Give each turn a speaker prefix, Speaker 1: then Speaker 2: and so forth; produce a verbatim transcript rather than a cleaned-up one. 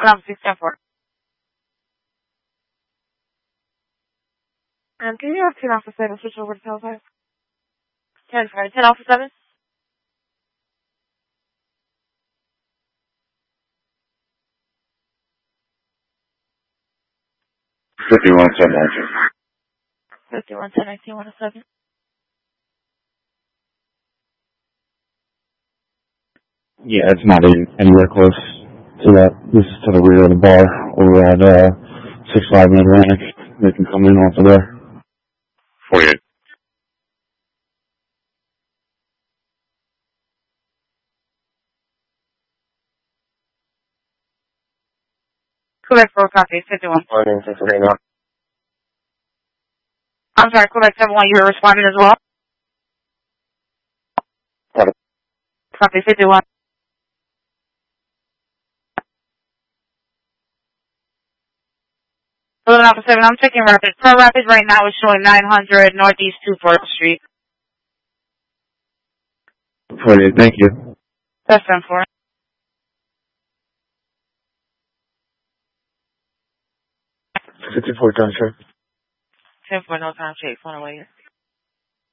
Speaker 1: Alpha six ten four. Um, can you have ten Alpha seven switch over to Teletype? ten, sorry, ten Alpha seven?
Speaker 2: fifty-one ten nineteen.
Speaker 1: fifty-one ten nineteen, one second.
Speaker 2: Yeah, it's not even anywhere close to that. This is to the rear of the bar over at uh, six five Mid-Atlantic. They can come in off of there. forty-eight.
Speaker 1: Quebec four, copy, fifty-one.
Speaker 2: Morning, Pennsylvania.
Speaker 1: I'm sorry, Quebec seven one, you were responding as well?
Speaker 2: Copy.
Speaker 1: Copy, fifty-one. eleven Alpha seven, I'm checking Rapid. Per Rapid right now is showing nine hundred Northeast two fourth Street.
Speaker 2: forty-eight, thank you.
Speaker 1: That's ten four.
Speaker 2: fifty-four, done, sir.
Speaker 1: ten four, no time, Chase, one away.